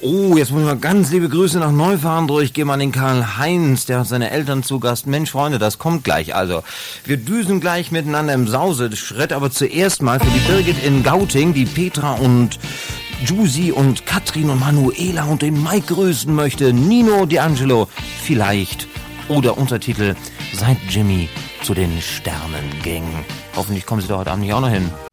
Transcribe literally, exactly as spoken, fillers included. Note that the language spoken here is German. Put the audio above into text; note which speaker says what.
Speaker 1: Oh, jetzt muss ich mal ganz liebe Grüße nach Neufahren durchgeben an den Karl-Heinz, der hat seine Eltern zu Gast. Mensch, Freunde, das kommt gleich. Also, wir düsen gleich miteinander im Sause. Schritt aber zuerst mal für die Birgit in Gauting, die Petra und Jusi und Katrin und Manuela und den Mike grüßen möchte. Nino D'Angelo vielleicht. Oder Untertitel, seit Jimmy zu den Sternen ging. Hoffentlich kommen Sie da heute Abend nicht auch noch hin.